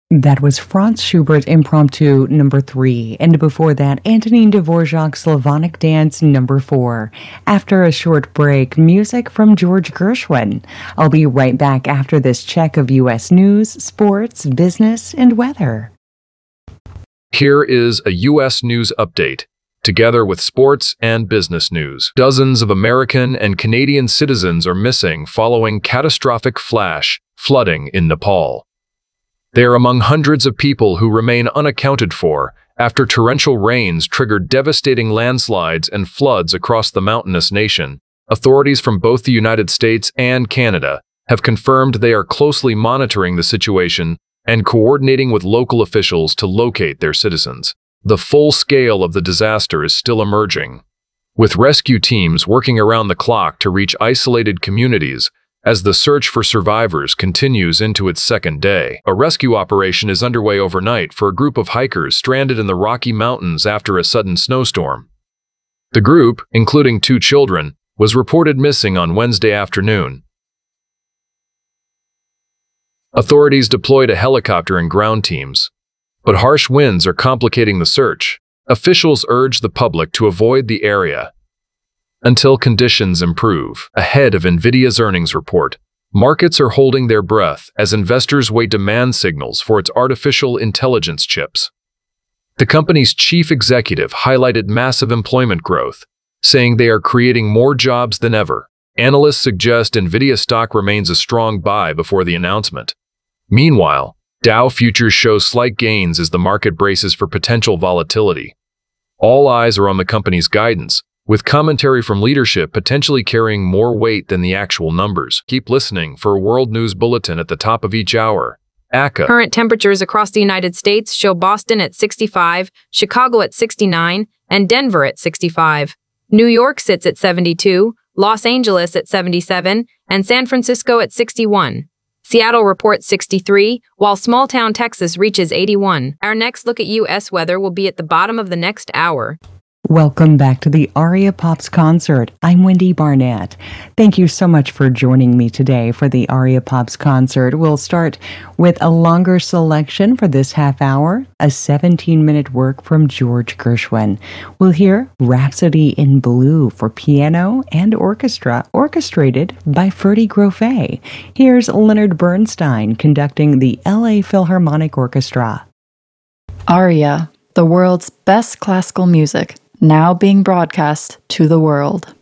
That was Franz Schubert Impromptu number 3, and before that, Antonin Dvorak's Slavonic Dance number 4. After a short break, music from George Gershwin. I'll be right back after this check of U.S. news, sports, business, and weather. Here is a U.S. news update, together with sports and business news. Dozens of American and Canadian citizens are missing following catastrophic flash flooding in Nepal. They are among hundreds of people who remain unaccounted for after torrential rains triggered devastating landslides and floods across the mountainous nation. Authorities from both the United States and Canada have confirmed they are closely monitoring the situation and coordinating with local officials to locate their citizens. The full scale of the disaster is still emerging, with rescue teams working around the clock to reach isolated communities as the search for survivors continues into its second day. A rescue operation is underway overnight for a group of hikers stranded in the Rocky Mountains after a sudden snowstorm. The group, including 2 children, was reported missing on Wednesday afternoon. Authorities deployed a helicopter and ground teams, but harsh winds are complicating the search. Officials urge the public to avoid the area until conditions improve. Ahead of NVIDIA's earnings report, markets are holding their breath as investors wait demand signals for its artificial intelligence chips. The company's chief executive highlighted massive employment growth, saying they are creating more jobs than ever. Analysts suggest NVIDIA stock remains a strong buy before the announcement. Meanwhile, Dow futures show slight gains as the market braces for potential volatility. All eyes are on the company's guidance, with commentary from leadership potentially carrying more weight than the actual numbers. Keep listening for a World News Bulletin at the top of each hour. ACA. Current temperatures across the United States show Boston at 65, Chicago at 69, and Denver at 65. New York sits at 72, Los Angeles at 77, and San Francisco at 61. Seattle reports 63, while small-town Texas reaches 81. Our next look at U.S. weather will be at the bottom of the next hour. Welcome back to the Aria Pops concert. I'm Wendy Barnett. Thank you so much for joining me today for the Aria Pops concert. We'll start with a longer selection for this half hour, a 17-minute work from George Gershwin. We'll hear Rhapsody in Blue for piano and orchestra, orchestrated by Ferdy Grofé. Here's Leonard Bernstein conducting the LA Philharmonic Orchestra. Aria, the world's best classical music, now being broadcast to the world.